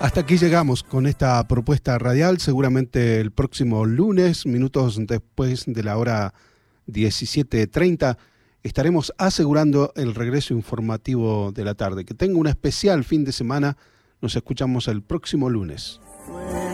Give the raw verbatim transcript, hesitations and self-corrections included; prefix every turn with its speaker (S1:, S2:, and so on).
S1: Hasta aquí llegamos con esta propuesta radial. Seguramente el próximo lunes, minutos después de la hora diecisiete treinta, estaremos asegurando el regreso informativo de la tarde. Que tenga un especial fin de semana. Nos escuchamos el próximo lunes.